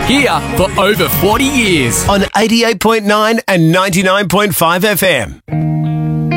Here for over 40 years. On 88.9 and 99.5 FM.